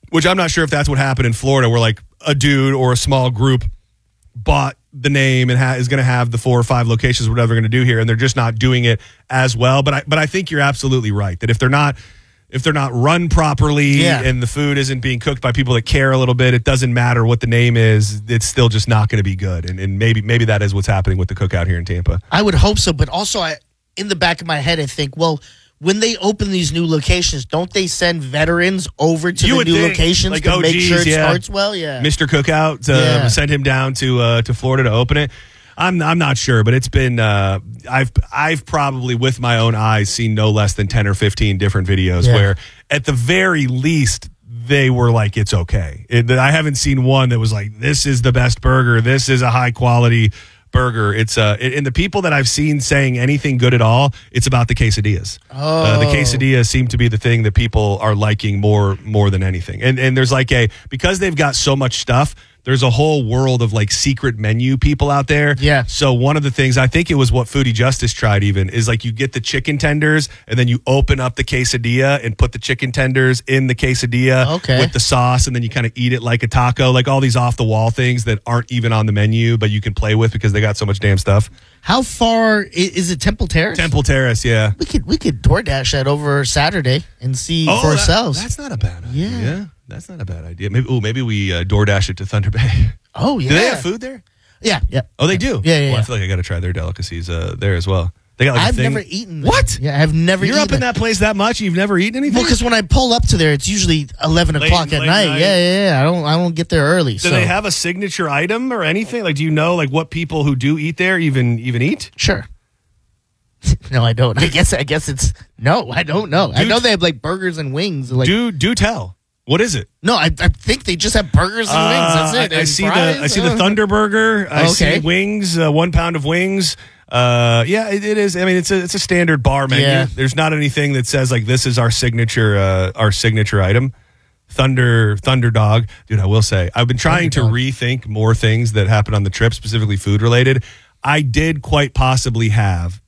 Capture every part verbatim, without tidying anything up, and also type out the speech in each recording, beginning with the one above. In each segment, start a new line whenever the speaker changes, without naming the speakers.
which I'm not sure if that's what happened in Florida, where like a dude or a small group bought the name and ha- is going to have the four or five locations, whatever they're going to do here, and they're just not doing it as well. But I, but I think you're absolutely right that if they're not, if they're not run properly
yeah.
and the food isn't being cooked by people that care a little bit, it doesn't matter what the name is. It's still just not going to be good. And, and maybe maybe that is what's happening with the cookout here in Tampa.
I would hope so, but also I, in the back of my head, I think, well, when they open these new locations, don't they send veterans over to
You
the
would
new
think,
locations
like,
to
oh,
make
geez,
sure it
yeah.
starts well? Yeah,
Mister Cookout, uh,
Yeah.
send him down to uh, to Florida to open it. I'm I'm not sure, but it's been uh, I've I've probably with my own eyes seen no less than ten or fifteen different videos
Yeah.
where at the very least they were like it's okay. It, I haven't seen one that was like this is the best burger, this is a high quality burger. It's uh and the people that I've seen saying anything good at all, it's about the quesadillas.
Oh.
Uh, the quesadillas seem to be the thing that people are liking more more than anything. And and there's like a because they've got so much stuff. There's a whole world of like secret menu people out there.
Yeah.
So one of the things, I think it was what Foodie Justice tried even, is like you get the chicken tenders and then you open up the quesadilla and put the chicken tenders in the quesadilla
Okay.
with the sauce and then you kind of eat it like a taco, like all these off the wall things that aren't even on the menu, but you can play with because they got so much damn stuff.
How far i- is it? Temple Terrace.
Temple Terrace, yeah.
We could we could DoorDash that over Saturday and see
Oh,
for
that-
ourselves.
That's not a bad idea.
Yeah.
That's not a bad idea. Maybe oh, maybe we uh, DoorDash it to Thunder Bay.
Oh yeah.
Do they have food there?
Yeah, yeah.
Oh, they do?
Yeah, yeah,
Well, I
yeah.
feel like I got to try their delicacies uh, there as well. They got like a
I've
thing.
never eaten. there.
What?
Yeah, I've never.
You're
eaten
up in
it.
that place that much? You've never eaten anything?
Well, because when I pull up to there, it's usually eleven
Late-
o'clock at
late
night.
night.
Yeah, yeah, yeah. I don't, I don't get there early.
do
so
they have a signature item or anything? Like, do you know like what people who do eat there even even eat?
Sure. No, I don't. I guess, I guess it's no. I don't know. I
Dude.
know they have like burgers and wings. Like
do do tell. What is it?
no, I, I think they just have burgers and wings. That's
Uh,
it.
I, I
And
see
fries?
the I see
Uh,
the Thunder Burger. I
Okay.
see wings, uh, one pound of wings. Uh, yeah, it, it is. I mean, it's a it's a standard bar menu.
Yeah.
There's not anything that says like this is our signature uh, our signature item. Thunder Thunder Dog, dude. I will say I've been trying to
Thunder Dog.
rethink more things that happen on the trip, specifically food related. I did quite possibly have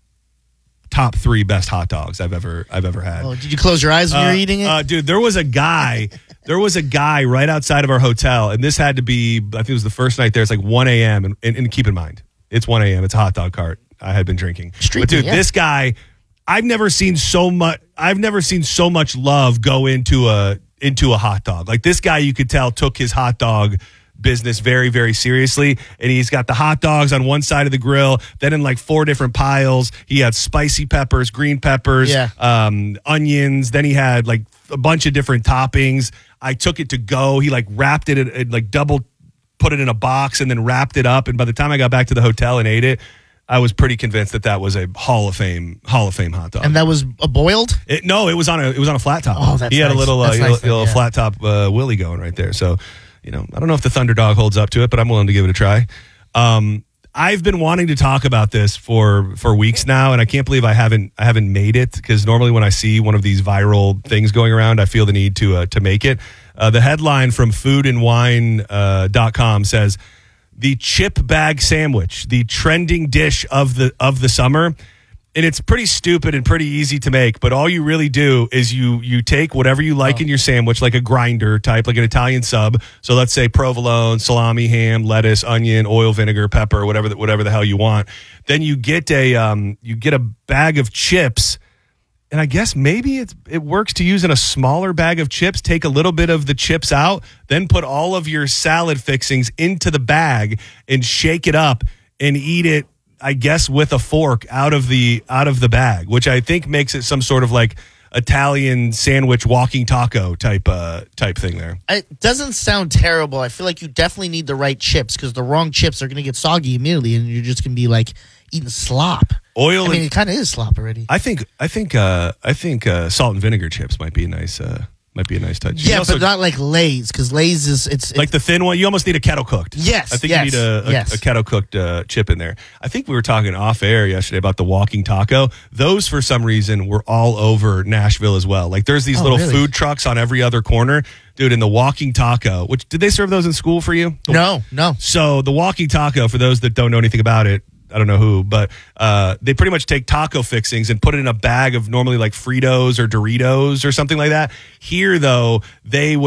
top three best hot dogs I've ever I've ever had.
Oh, did you close your eyes when you
Uh,
were eating it?
uh, dude, there was a guy. There was a guy right outside of our hotel, and this had to be. I think it was the first night there. It's like one a.m. And, and, and keep in mind, it's one a.m. It's a hot dog cart. I had been drinking,
Street
but dude,
meat, yeah.
this guy, I've never seen so much. I've never seen so much love go into a into a hot dog. Like this guy, you could tell took his hot dog business very, very seriously. And he's got the hot dogs on one side of the grill, then in like four different piles. He had spicy peppers, green peppers,
Yeah.
um, onions. Then he had like a bunch of different toppings. I took it to go. He like wrapped it, in, in, like double, put it in a box and then wrapped it up. And by the time I got back to the hotel and ate it, I was pretty convinced that that was a Hall of Fame, Hall of Fame hot dog.
and that was a boiled.
It, no, it was on a it was on a flat top.
Oh, that's
he had
nice.
a little uh,
That's
he had
nice
a little
then, yeah.
flat top uh, Willie going right there. So, you know, I don't know if the Thunder Dog holds up to it, but I'm willing to give it a try. Um, I've been wanting to talk about this for for weeks now, and I can't believe I haven't I haven't made it because normally when I see one of these viral things going around, I feel the need to uh, to make it. Uh, the headline from food and wine dot com says, the chip bag sandwich, the trending dish of the of the summer. And it's pretty stupid and pretty easy to make, but all you really do is you you take whatever you like
Oh.
in your sandwich, like a grinder type, like an Italian sub. So let's say provolone, salami, ham, lettuce, onion, oil, vinegar, pepper, whatever the, whatever the hell you want. Then you get a um, you get a bag of chips. And I guess maybe it's, it works to use in a smaller bag of chips. Take a little bit of the chips out, then put all of your salad fixings into the bag and shake it up and eat it, I guess, with a fork out of the out of the bag, which I think makes it some sort of like Italian sandwich walking taco type uh, type thing there.
It doesn't sound terrible. I feel like you definitely need the right chips because the wrong chips are going to get soggy immediately, and you're just going to be like eating slop.
Oil.
I mean,
and,
it kind of is slop already.
I think I think uh, I think uh, salt and vinegar chips might be a nice uh, might be a nice touch. You
Yeah,
also-
but not like Lay's because Lay's is it's, it's
like the thin one. You almost need a kettle cooked.
Yes,
I think
yes,
you need a, a,
yes.
a kettle cooked uh, chip in there. I think we were talking off air yesterday about the walking taco. Those, for some reason, were all over Nashville as well. Like there's these
Oh,
little
really?
food trucks on every other corner, dude. In the walking taco, which did they serve those in school for you?
no, no.
So the walking taco, for those that don't know anything about it, I don't know who, but uh, they pretty much take taco fixings and put it in a bag of normally like Fritos or Doritos or something like that. Here, though, they would